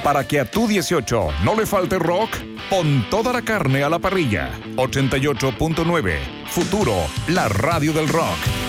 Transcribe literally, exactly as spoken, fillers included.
Para que a tu dieciocho no le falte rock, pon toda la carne a la parrilla. ochenta y ocho punto nueve. Futuro, la radio del rock.